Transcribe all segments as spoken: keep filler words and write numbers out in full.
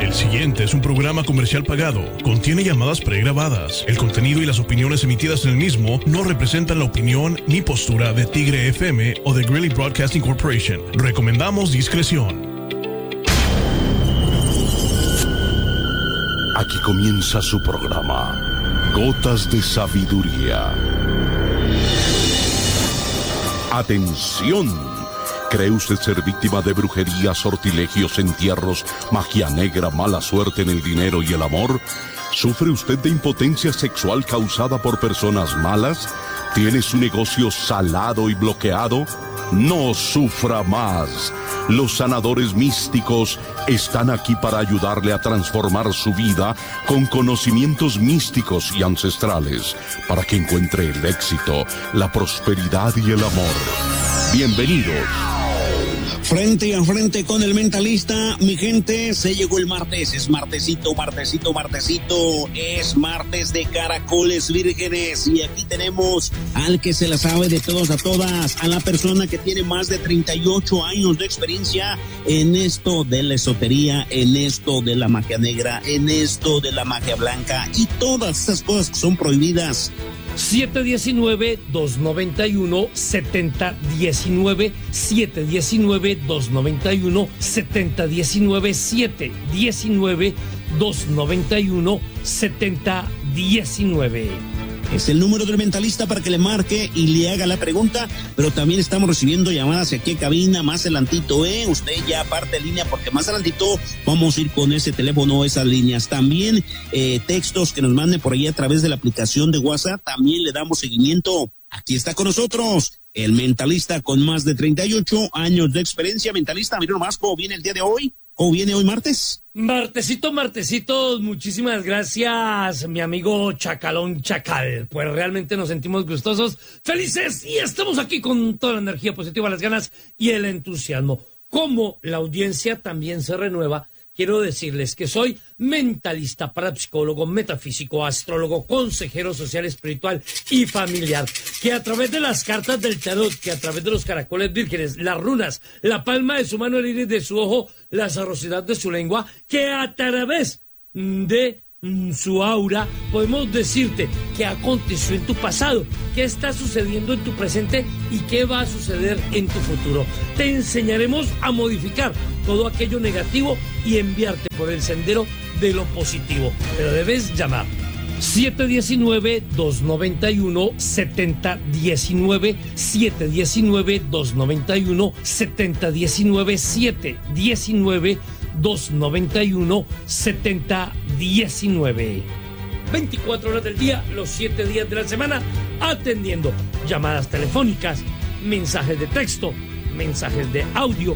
El siguiente es un programa comercial pagado. Contiene llamadas pregrabadas. El contenido y las opiniones emitidas en el mismo no representan la opinión ni postura de Tigre F M o de Greeley Broadcasting Corporation. Recomendamos discreción. Aquí comienza su programa, Gotas de Sabiduría. ¡Atención! ¿Cree usted ser víctima de brujería, sortilegios, entierros, magia negra, mala suerte en el dinero y el amor? ¿Sufre usted de impotencia sexual causada por personas malas? ¿Tiene su negocio salado y bloqueado? No sufra más. Los sanadores místicos están aquí para ayudarle a transformar su vida con conocimientos místicos y ancestrales, para que encuentre el éxito, la prosperidad y el amor. Bienvenidos. Frente a frente con el mentalista, mi gente, se llegó el martes, es martesito, martesito, martesito, es martes de caracoles vírgenes y aquí tenemos al que se la sabe de todos a todas, a la persona que tiene más de treinta y ocho años de experiencia en esto de la esotería, en esto de la magia negra, en esto de la magia blanca y todas esas cosas que son prohibidas. siete uno nueve, dos nueve uno, siete cero uno nueve, siete uno nueve, dos nueve uno, siete cero uno nueve, siete uno nueve, dos nueve uno, siete cero uno nueve. Es el número del mentalista para que le marque y le haga la pregunta, pero también estamos recibiendo llamadas aquí en cabina más adelantito, ¿eh? Usted ya aparte línea, porque más adelantito vamos a ir con ese teléfono, esas líneas. También eh, textos que nos manden por ahí a través de la aplicación de WhatsApp, también le damos seguimiento. Aquí está con nosotros el mentalista con más de treinta y ocho años de experiencia. Mentalista, mira nomás cómo viene el día de hoy. ¿Cómo viene hoy martes? Martesito, martesito, muchísimas gracias, mi amigo Chacalón Chacal. Pues realmente nos sentimos gustosos, felices y estamos aquí con toda la energía positiva, las ganas y el entusiasmo. Como la audiencia también se renueva, quiero decirles que soy mentalista, parapsicólogo, metafísico, astrólogo, consejero social, espiritual y familiar, que a través de las cartas del tarot, que a través de los caracoles vírgenes, las runas, la palma de su mano, el iris de su ojo, la sabrosidad de su lengua, que a través de su aura podemos decirte qué aconteció en tu pasado, qué está sucediendo en tu presente y qué va a suceder en tu futuro. Te enseñaremos a modificar todo aquello negativo y enviarte por el sendero de lo positivo, pero debes llamar siete uno nueve, dos nueve uno, siete cero uno nueve, siete uno nueve, dos nueve uno, siete cero uno nueve, siete uno nueve, dos nueve uno, siete cero uno nueve. veinticuatro horas del día, los siete días de la semana, atendiendo llamadas telefónicas, mensajes de texto, mensajes de audio,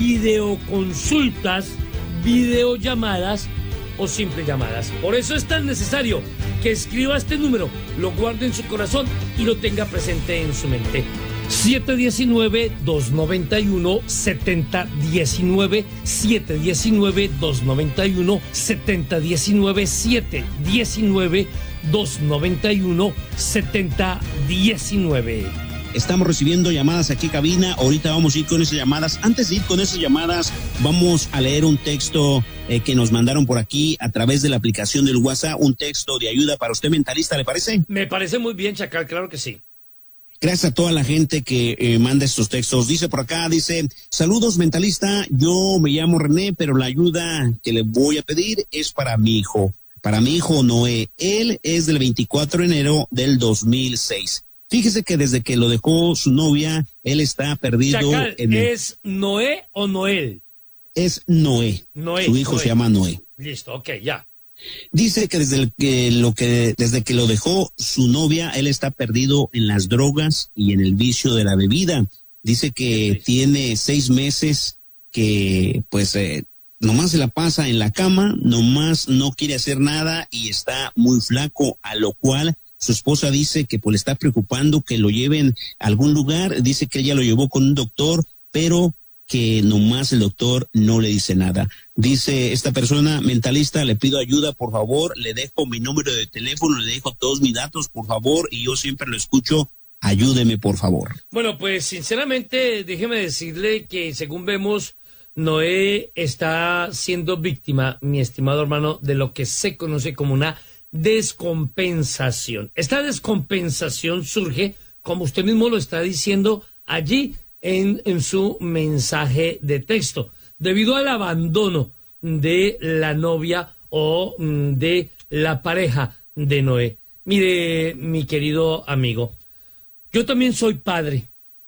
videoconsultas, videollamadas o simples llamadas. Por eso es tan necesario que escriba este número, lo guarde en su corazón y lo tenga presente en su mente. siete uno nueve, dos nueve uno, siete cero uno nueve, siete uno nueve, dos nueve uno, siete cero uno nueve, siete uno nueve, dos nueve uno, siete cero uno nueve. Estamos recibiendo llamadas aquí en cabina, ahorita vamos a ir con esas llamadas. Antes de ir con esas llamadas, vamos a leer un texto eh, que nos mandaron por aquí a través de la aplicación del WhatsApp, un texto de ayuda para usted, mentalista, ¿le parece? Me parece muy bien, Chacal, claro que sí. Gracias a toda la gente que eh, manda estos textos. Dice por acá, dice, saludos mentalista, yo me llamo René, pero la ayuda que le voy a pedir es para mi hijo, para mi hijo Noé. Él es del veinticuatro de enero del dos mil seis. Fíjese que desde que lo dejó su novia, él está perdido. Chacal, en el... ¿es Noé o Noel? Es Noé. Noé. Su hijo Noé. se llama Noé. Listo, ok, ya. Dice que desde el que lo que desde que lo dejó su novia, él está perdido en las drogas y en el vicio de la bebida. Dice que tiene seis meses que pues eh, nomás se la pasa en la cama, nomás no quiere hacer nada y está muy flaco, a lo cual su esposa dice que pues le está preocupando que lo lleven a algún lugar. Dice que ella lo llevó con un doctor, pero que nomás el doctor no le dice nada. Dice esta persona, mentalista, le pido ayuda, por favor, le dejo mi número de teléfono, le dejo todos mis datos, por favor, y yo siempre lo escucho, ayúdeme, por favor. Bueno, pues sinceramente, déjeme decirle que según vemos Noé está siendo víctima, mi estimado hermano, de lo que se conoce como una descompensación. Esta descompensación surge, como usted mismo lo está diciendo allí en, en su mensaje de texto, debido al abandono de la novia o de la pareja de Noé. Mire, mi querido amigo, yo también soy padre.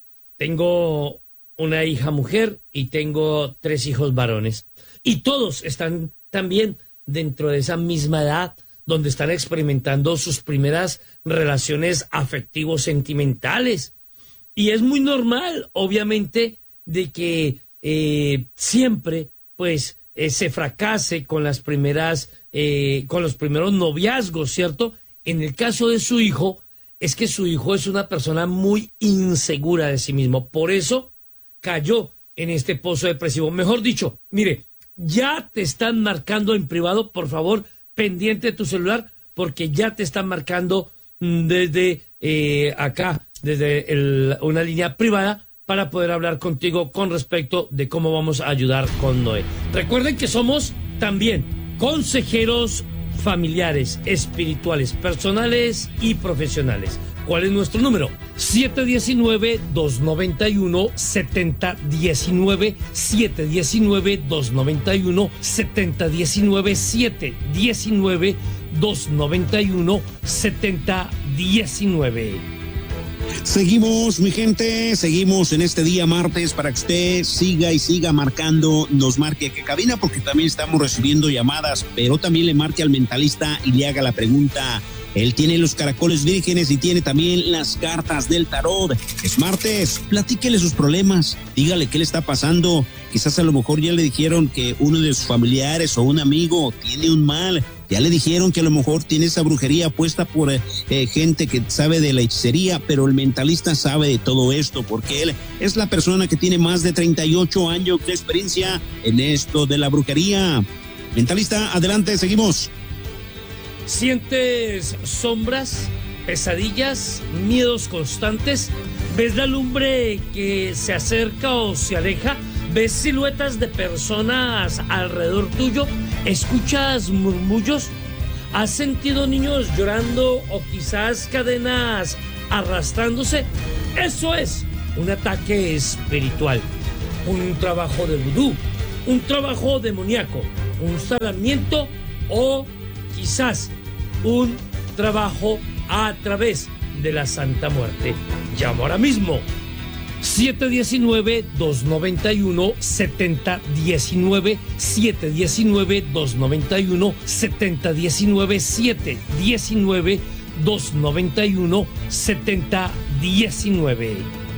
Tengo una hija mujer y tengo tres hijos varones. Y todos están también dentro de esa misma edad, donde están experimentando sus primeras relaciones afectivos sentimentales. Y es muy normal, obviamente, de que eh, siempre, pues, eh, se fracase con las primeras, eh, con los primeros noviazgos, ¿cierto? En el caso de su hijo, es que su hijo es una persona muy insegura de sí mismo. Por eso cayó en este pozo depresivo. Mejor dicho, mire, ya te están marcando en privado, por favor, pendiente de tu celular, porque ya te están marcando desde eh, acá, desde el, una línea privada, para poder hablar contigo con respecto de cómo vamos a ayudar con Noé. Recuerden que somos también consejeros familiares, espirituales, personales y profesionales. ¿Cuál es nuestro número? siete uno nueve, dos nueve uno, siete cero uno nueve, siete uno nueve, dos nueve uno, siete cero uno nueve, siete uno nueve, dos nueve uno, siete cero uno nueve. Seguimos, mi gente, seguimos en este día martes para que usted siga y siga marcando, nos marque a qué cabina, porque también estamos recibiendo llamadas, pero también le marque al mentalista y le haga la pregunta. Él tiene los caracoles vírgenes y tiene también las cartas del tarot. Es martes, platíquele sus problemas, dígale qué le está pasando. Quizás a lo mejor ya le dijeron que uno de sus familiares o un amigo tiene un mal. Ya le dijeron que a lo mejor tiene esa brujería puesta por eh, gente que sabe de la hechicería, pero el mentalista sabe de todo esto porque él es la persona que tiene más de treinta y ocho años de experiencia en esto de la brujería. Mentalista, adelante, seguimos. ¿Sientes sombras, pesadillas, miedos constantes? ¿Ves la lumbre que se acerca o se aleja? ¿Ves siluetas de personas alrededor tuyo? ¿Escuchas murmullos? ¿Has sentido niños llorando o quizás cadenas arrastrándose? Eso es un ataque espiritual, un trabajo de vudú, un trabajo demoníaco, un salamiento o quizás un trabajo a través de la Santa Muerte. Llamo ahora mismo siete uno nueve, dos nueve uno, siete cero uno nueve, siete uno nueve, dos nueve uno, siete cero uno nueve, siete uno nueve, dos nueve uno, siete cero uno nueve.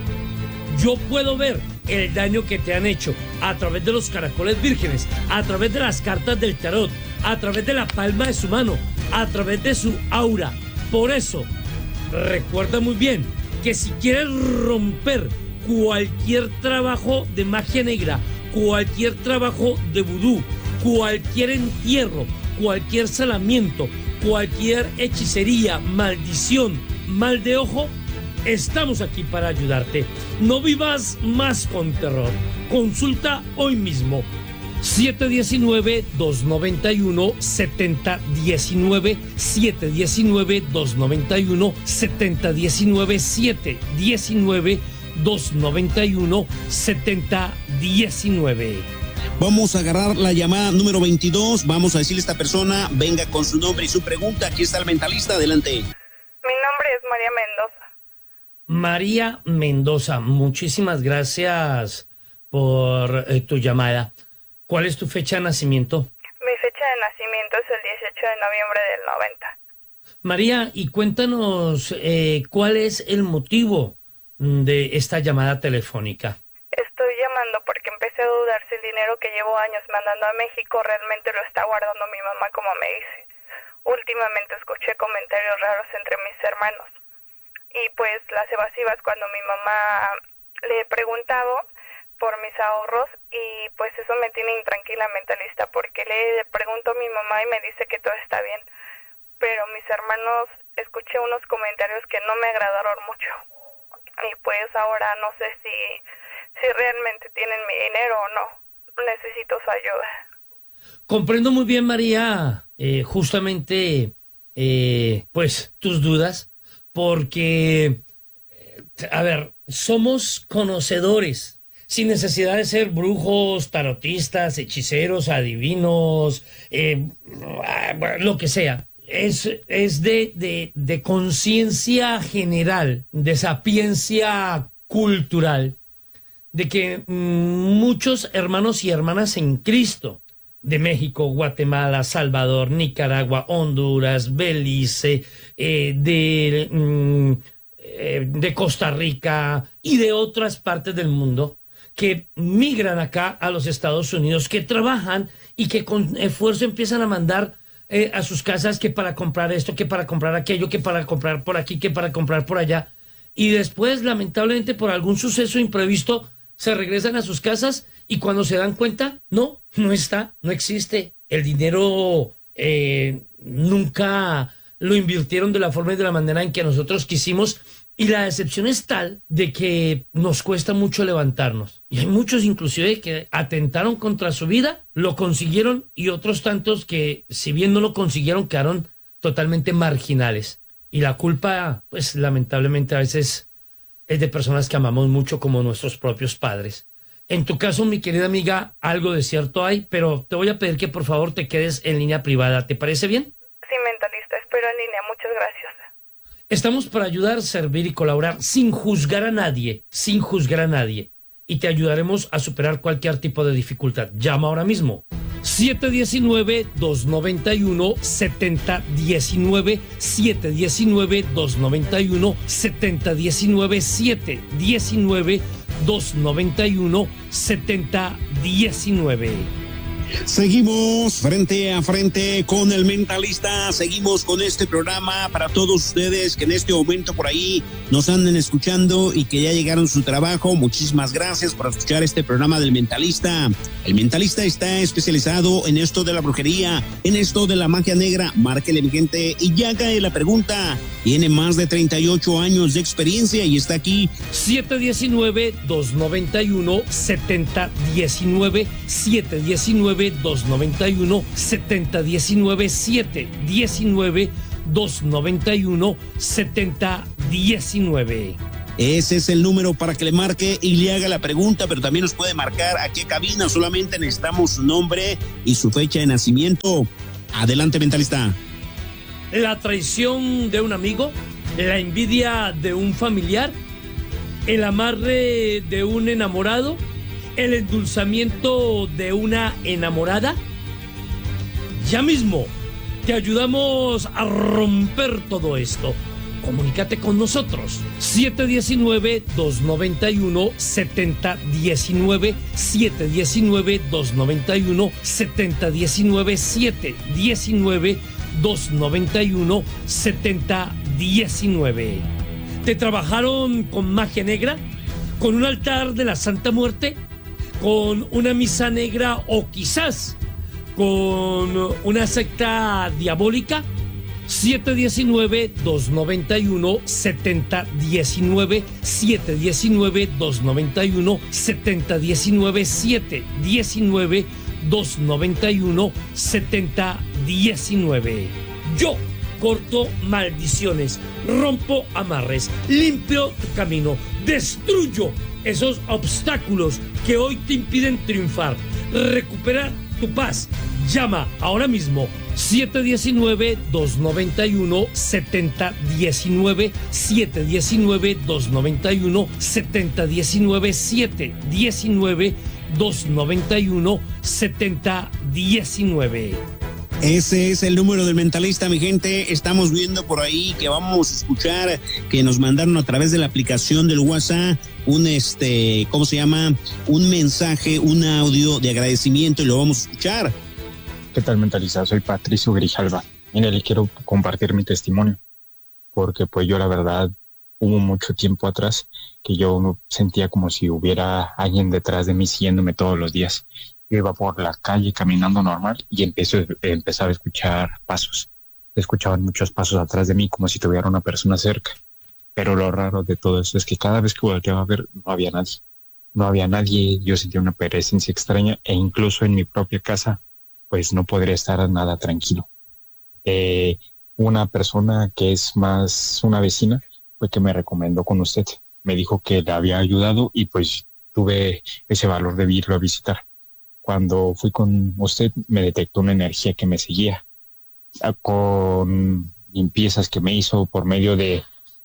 Yo puedo ver el daño que te han hecho a través de los caracoles vírgenes, a través de las cartas del tarot, a través de la palma de su mano, a través de su aura. Por eso, recuerda muy bien que si quieres romper cualquier trabajo de magia negra, cualquier trabajo de vudú, cualquier entierro, cualquier salamiento, cualquier hechicería, maldición, mal de ojo, estamos aquí para ayudarte. No vivas más con terror. Consulta hoy mismo. siete uno nueve, dos nueve uno, siete cero uno nueve, siete uno nueve, dos nueve uno, siete cero uno nueve, siete uno nueve, dos nueve uno, siete cero uno nueve. Vamos a agarrar la llamada número veintidós. Vamos a decirle a esta persona, venga con su nombre y su pregunta. Aquí está el mentalista, adelante. Mi nombre es María Mendoza. María Mendoza, muchísimas gracias por eh, tu llamada. ¿Cuál es tu fecha de nacimiento? Mi fecha de nacimiento es el dieciocho de noviembre del noventa. María, y cuéntanos eh, cuál es el motivo de esta llamada telefónica. Estoy llamando porque empecé a dudar si el dinero que llevo años mandando a México realmente lo está guardando mi mamá como me dice. Últimamente escuché comentarios raros entre mis hermanos. Y pues las evasivas cuando mi mamá le he preguntado por mis ahorros y pues eso me tiene intranquila, mentalista, porque le pregunto a mi mamá y me dice que todo está bien. Pero mis hermanos escuché unos comentarios que no me agradaron mucho. Y pues ahora no sé si, si realmente tienen mi dinero o no. necesito su ayuda. Comprendo muy bien, María, eh, justamente, eh, pues, tus dudas, porque, eh, a ver, somos conocedores, sin necesidad de ser brujos, tarotistas, hechiceros, adivinos, eh, lo que sea. Es, es de, de, de conciencia general, de sapiencia cultural, de que mmm, muchos hermanos y hermanas en Cristo, de México, Guatemala, Salvador, Nicaragua, Honduras, Belice, eh, de, mmm, eh, de Costa Rica y de otras partes del mundo, que migran acá a los Estados Unidos, que trabajan y que con esfuerzo empiezan a mandar eh, a sus casas que para comprar esto, que para comprar aquello, que para comprar por aquí, que para comprar por allá. Y después, lamentablemente, por algún suceso imprevisto, se regresan a sus casas y cuando se dan cuenta, no, no está, no existe. El dinero eh, nunca lo invirtieron de la forma y de la manera en que nosotros quisimos. Y la decepción es tal de que nos cuesta mucho levantarnos. Y hay muchos inclusive que atentaron contra su vida, lo consiguieron, y otros tantos que, si bien no lo consiguieron, quedaron totalmente marginales. Y la culpa, pues lamentablemente a veces es de personas que amamos mucho como nuestros propios padres. En tu caso, mi querida amiga, algo de cierto hay, pero te voy a pedir que por favor te quedes en línea privada. ¿Te parece bien? Sí, mentalista, espero en línea. Muchas gracias. Estamos para ayudar, servir y colaborar sin juzgar a nadie, sin juzgar a nadie. Y te ayudaremos a superar cualquier tipo de dificultad. Llama ahora mismo. siete uno nueve, dos nueve uno, siete cero uno nueve, siete uno nueve, dos nueve uno, siete cero uno nueve, siete uno nueve, dos nueve uno, siete cero uno nueve. Seguimos frente a frente con el mentalista, seguimos con este programa para todos ustedes que en este momento por ahí nos anden escuchando y que ya llegaron a su trabajo. Muchísimas gracias por escuchar este programa del mentalista. El mentalista está especializado en esto de la brujería, en esto de la magia negra. Márquele, mi gente, y ya cae la pregunta. Tiene más de treinta y ocho años de experiencia y está aquí. siete uno nueve, dos nueve uno, siete cero uno nueve, siete uno nueve, dos nueve uno, siete cero uno nueve, siete uno nueve, dos nueve uno, siete cero uno nueve. Ese es el número para que le marque y le haga la pregunta, pero también nos puede marcar a qué cabina. Solamente necesitamos su nombre y su fecha de nacimiento. Adelante, mentalista. La traición de un amigo, la envidia de un familiar, el amarre de un enamorado, el endulzamiento de una enamorada. Ya mismo te ayudamos a romper todo esto. Comunícate con nosotros. siete uno nueve, dos nueve uno, siete cero uno nueve, siete uno nueve, dos nueve uno, siete cero uno nueve, siete uno nueve, dos nueve uno, siete cero uno nueve. ¿Te trabajaron con magia negra? ¿Con un altar de la Santa Muerte? ¿Con una misa negra o quizás con una secta diabólica? siete uno nueve, dos nueve uno, siete cero uno nueve, siete uno nueve, dos nueve uno, siete cero uno nueve, siete uno nueve, dos nueve uno, siete cero uno nueve. Yo corto maldiciones, rompo amarres, limpio tu camino, destruyo esos obstáculos que hoy te impiden triunfar, recuperar tu paz. Llama ahora mismo siete uno nueve, dos nueve uno, siete cero uno nueve, siete uno nueve, dos nueve uno, siete cero uno nueve, siete uno nueve, dos nueve uno, siete cero uno nueve. Ese es el número del mentalista, mi gente. Estamos viendo por ahí que vamos a escuchar que nos mandaron a través de la aplicación del WhatsApp un, este, ¿cómo se llama? Un mensaje, un audio de agradecimiento y lo vamos a escuchar. ¿Qué tal, mentalista? Soy Patricio Grijalva. Mira, le quiero compartir mi testimonio, porque pues yo la verdad hubo mucho tiempo atrás que yo sentía como si hubiera alguien detrás de mí siguiéndome todos los días. Yo iba por la calle caminando normal y empezó, empezaba a escuchar pasos. Escuchaban muchos pasos atrás de mí como si tuviera una persona cerca. Pero lo raro de todo eso es que cada vez que volteaba a ver no había nadie. no había nadie, yo sentía una presencia extraña e incluso en mi propia casa pues no podría estar nada tranquilo. Eh, una persona que es más una vecina fue que me recomendó con usted, me dijo que le había ayudado y pues tuve ese valor de irlo a visitar. Cuando fui con usted me detectó una energía que me seguía, con limpiezas que me hizo por medio de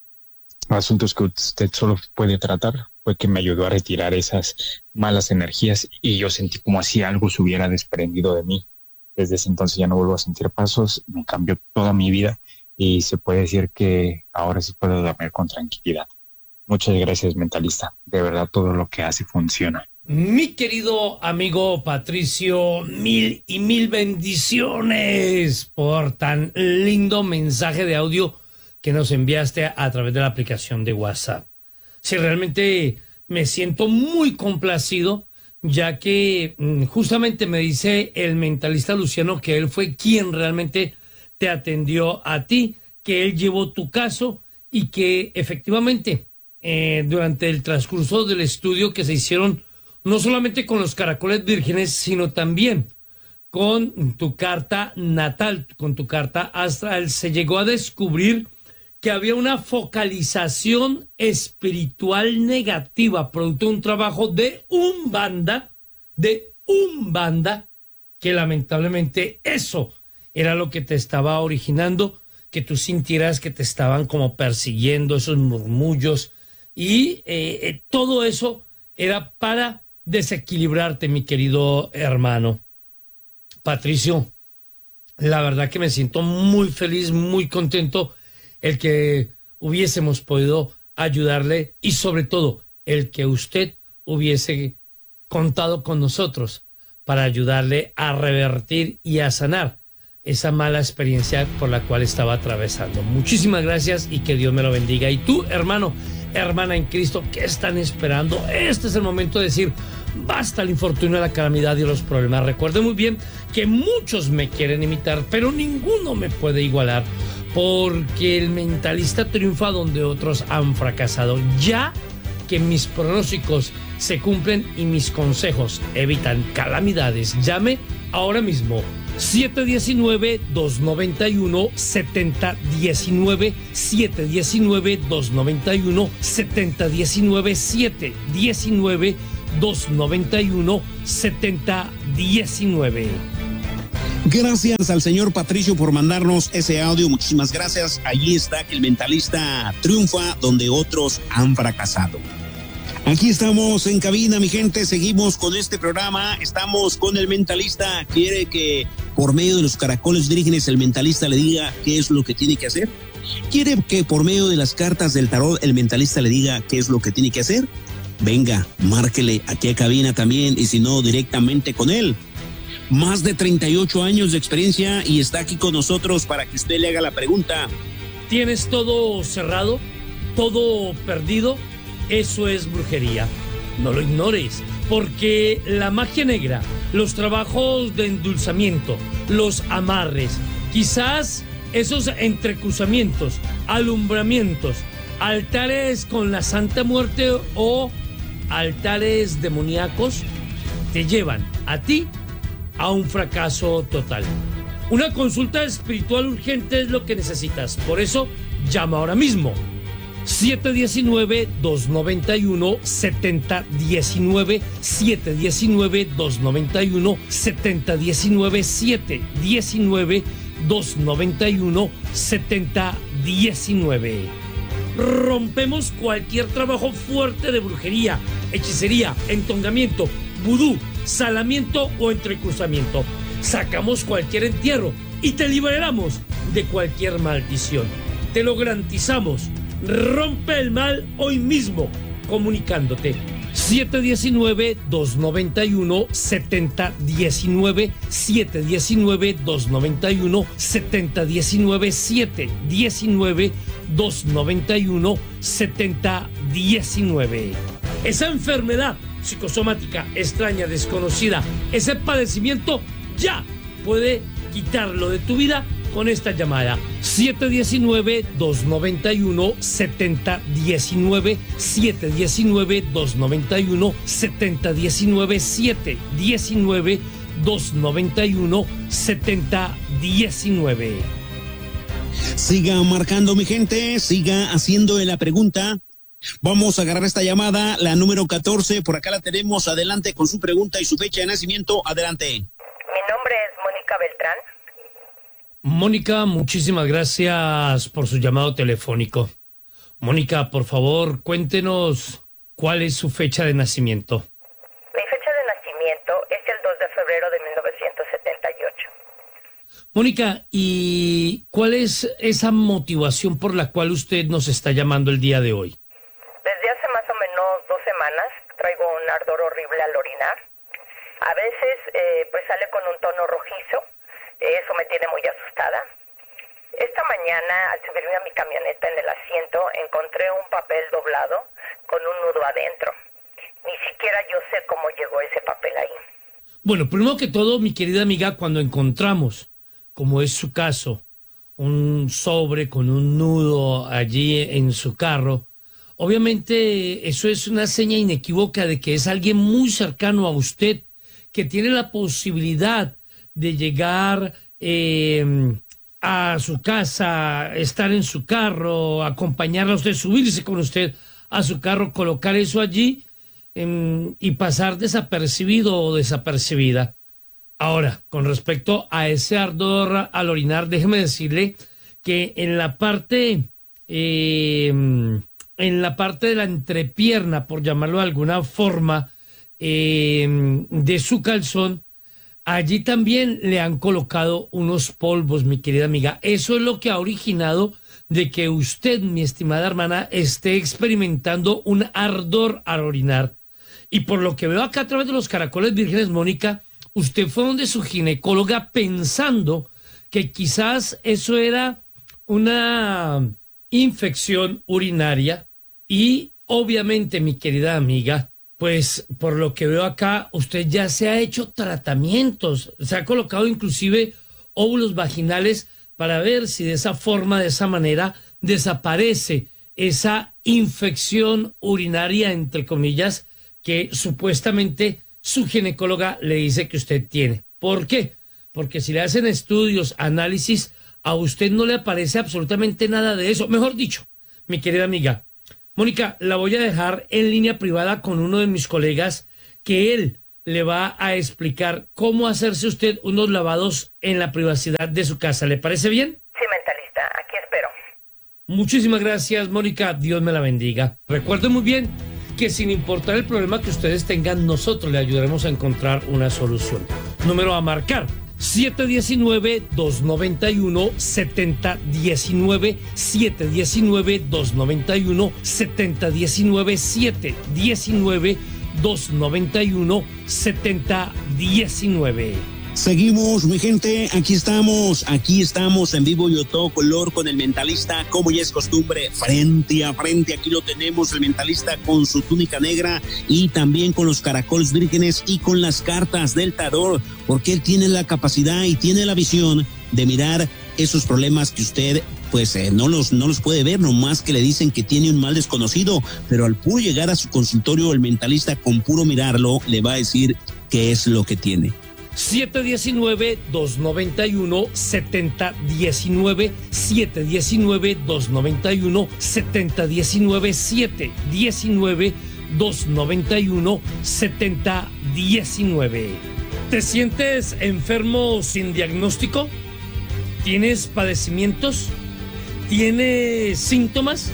asuntos que usted solo puede tratar, fue que me ayudó a retirar esas malas energías y yo sentí como si algo se hubiera desprendido de mí. Desde ese entonces ya no vuelvo a sentir pasos, me cambió toda mi vida y se puede decir que ahora sí puedo dormir con tranquilidad. Muchas gracias, mentalista. De verdad, todo lo que hace funciona. Mi querido amigo Patricio, mil y mil bendiciones por tan lindo mensaje de audio que nos enviaste a, a través de la aplicación de WhatsApp. Sí, realmente me siento muy complacido, ya que mmm, justamente me dice el mentalista Luciano que él fue quien realmente te atendió a ti, que él llevó tu caso y que efectivamente eh, durante el transcurso del estudio que se hicieron no solamente con los caracoles vírgenes, sino también con tu carta natal, con tu carta astral, se llegó a descubrir que había una focalización espiritual negativa, producto de un trabajo de Umbanda, de Umbanda, que lamentablemente eso era lo que te estaba originando, que tú sintieras que te estaban como persiguiendo, esos murmullos, y eh, eh, todo eso era para desequilibrarte, mi querido hermano. Patricio, la verdad que me siento muy feliz, muy contento el que hubiésemos podido ayudarle y sobre todo el que usted hubiese contado con nosotros para ayudarle a revertir y a sanar esa mala experiencia por la cual estaba atravesando. Muchísimas gracias y que Dios me lo bendiga. Y tú, hermano, hermana en Cristo, ¿qué están esperando? Este es el momento de decir basta el infortunio, la calamidad y los problemas. Recuerden muy bien que muchos me quieren imitar, pero ninguno me puede igualar, porque el mentalista triunfa donde otros han fracasado. Ya que mis pronósticos se cumplen y mis consejos evitan calamidades, llame ahora mismo siete uno nueve, dos nueve uno, siete cero uno nueve, siete uno nueve, dos nueve uno, siete cero uno nueve, siete uno nueve, dos nueve uno, siete cero uno nueve. Gracias al señor Patricio por mandarnos ese audio. Muchísimas gracias. Allí está que el mentalista triunfa donde otros han fracasado. Aquí estamos en cabina, mi gente. Seguimos con este programa. Estamos con el mentalista. ¿Quiere que por medio de los caracoles vírgenes el mentalista le diga qué es lo que tiene que hacer? ¿Quiere que por medio de las cartas del tarot el mentalista le diga qué es lo que tiene que hacer? Venga, márquele aquí a cabina también, y si no, directamente con él. Más de treinta y ocho años de experiencia y está aquí con nosotros para que usted le haga la pregunta. ¿Tienes todo cerrado? ¿Todo perdido? Eso es brujería. No lo ignores, porque la magia negra, los trabajos de endulzamiento, los amarres, quizás esos entrecruzamientos, alumbramientos, altares con la Santa Muerte o altares demoníacos te llevan a ti a un fracaso total. Una consulta espiritual urgente es lo que necesitas. Por eso, llama ahora mismo. siete uno nueve, dos nueve uno, siete cero uno nueve, siete uno nueve, dos nueve uno, siete cero uno nueve, siete uno nueve, dos nueve uno, siete cero uno nueve. Rompemos cualquier trabajo fuerte de brujería, hechicería, entongamiento, vudú, salamiento o entrecruzamiento. Sacamos cualquier entierro y te liberamos de cualquier maldición. Te lo garantizamos. Rompe el mal hoy mismo comunicándote. siete uno nueve, dos nueve uno, siete cero uno nueve, siete uno nueve, dos nueve uno, siete cero uno nueve, siete uno nueve, dos nueve uno, siete cero uno nueve. Esa enfermedad psicosomática extraña, desconocida, ese padecimiento ya puede quitarlo de tu vida con esta llamada. siete uno nueve, dos nueve uno, siete cero uno nueve, siete uno nueve, dos nueve uno, siete cero uno nueve, siete uno nueve, dos nueve uno, siete cero uno nueve. Siga marcando, mi gente, siga haciendo la pregunta. Vamos a agarrar esta llamada, la número catorce, por acá la tenemos. Adelante con su pregunta y su fecha de nacimiento. Adelante. Mi nombre es Mónica Beltrán. Mónica, muchísimas gracias por su llamado telefónico. Mónica, por favor, cuéntenos cuál es su fecha de nacimiento. Mi fecha de nacimiento es el dos de febrero de mil novecientos setenta y ocho. Mónica, ¿y cuál es esa motivación por la cual usted nos está llamando el día de hoy? Desde hace más o menos dos semanas traigo un ardor horrible al orinar. A veces eh, pues sale con un tono rojizo. Eso me tiene muy asustada. Esta mañana, al subirme a mi camioneta en el asiento, encontré un papel doblado con un nudo adentro. Ni siquiera yo sé cómo llegó ese papel ahí. Bueno, primero que todo, mi querida amiga, cuando encontramos, como es su caso, un sobre con un nudo allí en su carro, obviamente eso es una seña inequívoca de que es alguien muy cercano a usted, que tiene la posibilidad de llegar eh, a su casa, estar en su carro, acompañarla a usted, subirse con usted a su carro, colocar eso allí eh, y pasar desapercibido o desapercibida. Ahora, con respecto a ese ardor al orinar, déjeme decirle que en la parte, eh, en la parte de la entrepierna, por llamarlo de alguna forma, eh, de su calzón, allí también le han colocado unos polvos, mi querida amiga. Eso es lo que ha originado de que usted, mi estimada hermana, esté experimentando un ardor al orinar. Y por lo que veo acá a través de los caracoles vírgenes, Mónica, usted fue donde su ginecóloga pensando que quizás eso era una infección urinaria y obviamente, mi querida amiga, pues por lo que veo acá, usted ya se ha hecho tratamientos, se ha colocado inclusive óvulos vaginales para ver si de esa forma, de esa manera, desaparece esa infección urinaria, entre comillas, que supuestamente su ginecóloga le dice que usted tiene. ¿Por qué? Porque si le hacen estudios, análisis, a usted no le aparece absolutamente nada de eso. Mejor dicho, mi querida amiga, Mónica, la voy a dejar en línea privada con uno de mis colegas que él le va a explicar cómo hacerse usted unos lavados en la privacidad de su casa. ¿Le parece bien? Sí, mentalista, aquí espero. Muchísimas gracias, Mónica. Dios me la bendiga. Recuerde muy bien que sin importar el problema que ustedes tengan, nosotros le ayudaremos a encontrar una solución. Número a marcar: siete uno nueve, dos nueve uno, siete cero uno nueve, siete uno nueve, dos nueve uno, siete cero uno nueve, siete uno nueve, dos nueve uno, siete cero uno nueve. Seguimos, mi gente, aquí estamos, aquí estamos en vivo y a todo color con el mentalista, como ya es costumbre, frente a frente. Aquí lo tenemos, el mentalista con su túnica negra y también con los caracoles vírgenes y con las cartas del tarot, porque él tiene la capacidad y tiene la visión de mirar esos problemas que usted pues eh, no los no los puede ver, nomás que le dicen que tiene un mal desconocido, pero al puro llegar a su consultorio, el mentalista con puro mirarlo le va a decir qué es lo que tiene. siete uno nueve, dos nueve uno, siete cero uno nueve, siete uno nueve, dos nueve uno, siete cero uno nueve, siete uno nueve, dos nueve uno, siete cero uno nueve. ¿Te sientes enfermo sin diagnóstico? ¿Tienes padecimientos? ¿Tienes síntomas?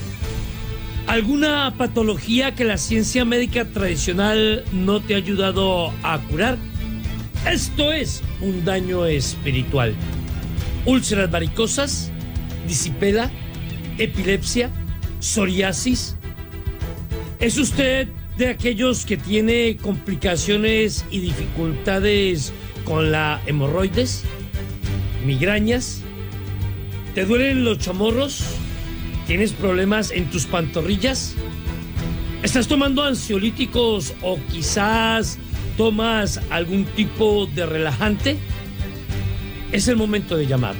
¿Alguna patología que la ciencia médica tradicional no te ha ayudado a curar? Esto es un daño espiritual. Úlceras varicosas, disipela, epilepsia, psoriasis. ¿Es usted de aquellos que tiene complicaciones y dificultades con la hemorroides? ¿Migrañas? ¿Te duelen los chamorros? ¿Tienes problemas en tus pantorrillas? ¿Estás tomando ansiolíticos o quizás ¿tomas algún tipo de relajante? Es el momento de llamar.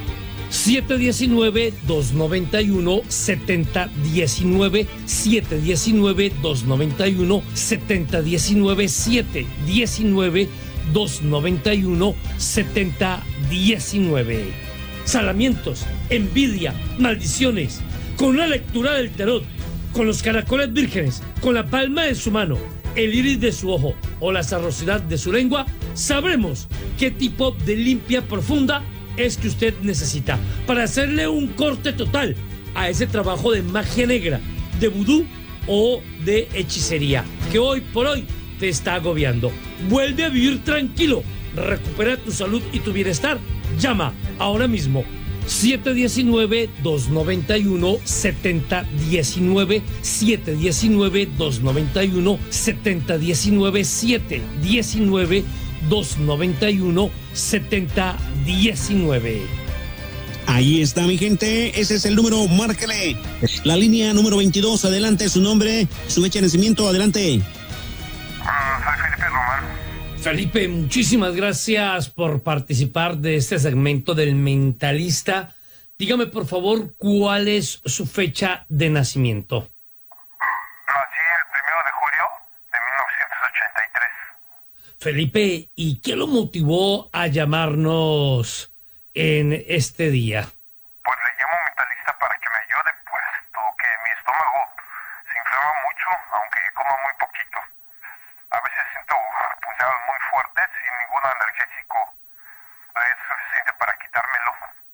siete uno nueve, dos nueve uno, siete cero uno nueve, siete uno nueve, dos nueve uno, siete cero uno nueve, siete uno nueve, dos nueve uno, siete cero uno nueve. Salamientos, envidia, maldiciones, con una lectura del tarot, con los caracoles vírgenes, con la palma de su mano, el iris de su ojo o la sarrosidad de su lengua, sabremos qué tipo de limpia profunda es que usted necesita para hacerle un corte total a ese trabajo de magia negra, de vudú o de hechicería que hoy por hoy te está agobiando. Vuelve a vivir tranquilo, recupera tu salud y tu bienestar. Llama ahora mismo siete uno nueve, dos nueve uno, siete cero uno nueve, siete uno nueve, dos nueve uno, siete cero uno nueve, siete uno nueve, dos nueve uno, siete cero uno nueve. Ahí está, mi gente, ese es el número, márquele. La línea número veintidós, adelante, su nombre, su fecha de nacimiento, adelante. Uh, soy Felipe Román. Felipe, muchísimas gracias por participar de este segmento del Mentalista. Dígame, por favor, ¿cuál es su fecha de nacimiento? Nací el primero de julio de mil novecientos ochenta y tres. Felipe, ¿y qué lo motivó a llamarnos en este día? Pues le llamo mentalista para que me ayude, puesto que mi estómago se inflama mucho, aunque coma muy poquito. A veces siento punzadas muy fuertes y ningún analgésico es suficiente para quitármelo.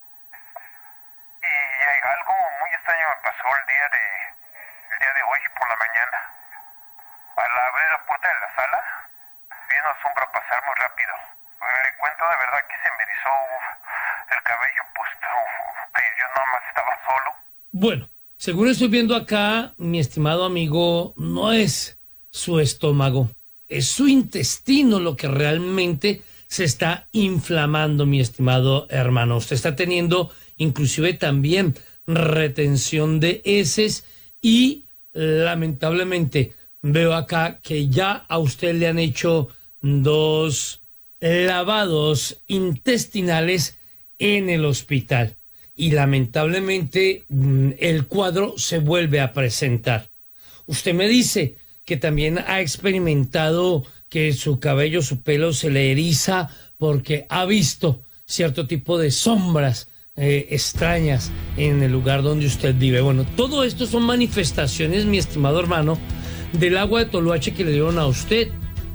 Y algo muy extraño me pasó el día de el día de hoy por la mañana. Al abrir la puerta de la sala, vi una sombra pasar muy rápido. Le cuento de verdad que se me erizó el cabello, puesto que yo nada más estaba solo. Bueno, según estoy viendo acá, mi estimado amigo, no es su estómago, es su intestino lo que realmente se está inflamando, mi estimado hermano. Usted está teniendo inclusive también retención de heces y lamentablemente veo acá que ya a usted le han hecho dos lavados intestinales en el hospital y lamentablemente el cuadro se vuelve a presentar. Usted me dice que también ha experimentado que su cabello, su pelo se le eriza porque ha visto cierto tipo de sombras eh, extrañas en el lugar donde usted vive. Bueno, todo esto son manifestaciones, mi estimado hermano, del agua de toloache que le dieron a usted.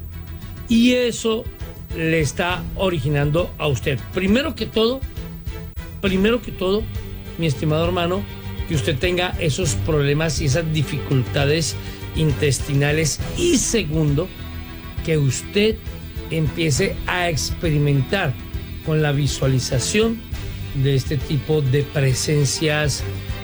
Y eso le está originando a usted. Primero que todo, primero que todo, mi estimado hermano, que usted tenga esos problemas y esas dificultades intestinales. Y segundo, que usted empiece a experimentar con la visualización de este tipo de presencias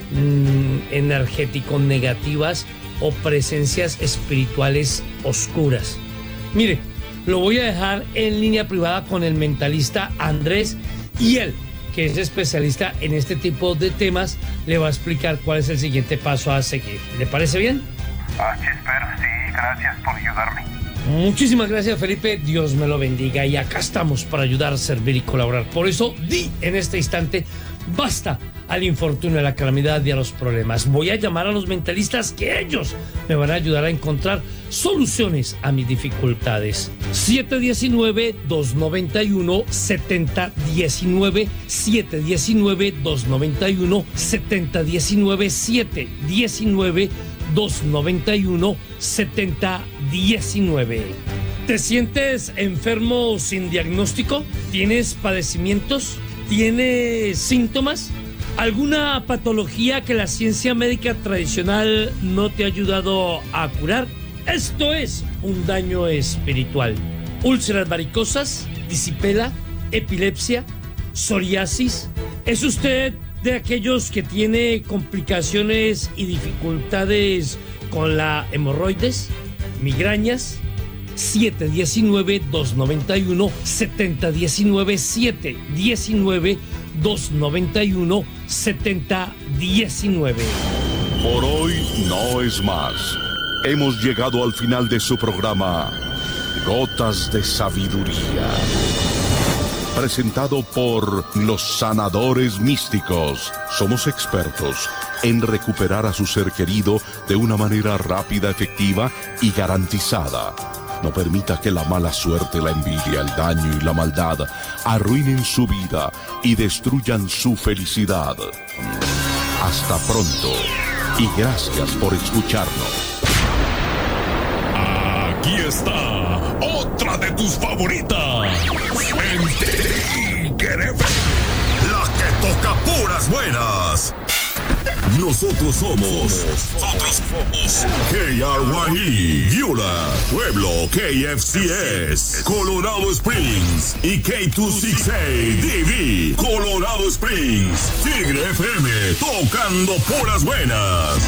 mmm, energético negativas o presencias espirituales oscuras. Mire, lo voy a dejar en línea privada con el mentalista Andrés y él, que es especialista en este tipo de temas, le va a explicar cuál es el siguiente paso a seguir. ¿Le parece bien? Ah, sí, espero, sí, gracias por ayudarme. Muchísimas gracias, Felipe, Dios me lo bendiga y acá estamos para ayudar, servir y colaborar. Por eso di en este instante basta al infortunio, a la calamidad y a los problemas. Voy a llamar a los mentalistas que ellos me van a ayudar a encontrar soluciones a mis dificultades. siete uno nueve, dos nueve uno, siete cero uno nueve, siete uno nueve, dos nueve uno, siete cero uno nueve, siete uno nueve, dos nueve uno, siete cero uno nueve. ¿Te sientes enfermo sin diagnóstico? ¿Tienes padecimientos? ¿Tienes síntomas? ¿Alguna patología que la ciencia médica tradicional no te ha ayudado a curar? Esto es un daño espiritual. Úlceras varicosas, disipela, epilepsia, psoriasis. ¿Es usted de aquellos que tiene complicaciones y dificultades con la hemorroides, migrañas? siete uno nueve, dos nueve uno, siete cero uno nueve, siete uno nueve, dos nueve uno, siete cero uno nueve. Por hoy no es más. Hemos llegado al final de su programa, Gotas de Sabiduría. presentado por los sanadores místicos. Somos expertos en recuperar a su ser querido de una manera rápida, efectiva y garantizada. No permita que la mala suerte, la envidia, el daño y la maldad arruinen su vida y destruyan su felicidad. Hasta pronto y gracias por escucharnos. Aquí está otra de tus favoritas. En Tigre F M, la que toca puras buenas. Nosotros somos, nosotros somos K R Y E, Viola, Pueblo, K F C S, Colorado Springs y K doscientos sesenta y ocho D V, Colorado Springs. Tigre F M, tocando puras buenas.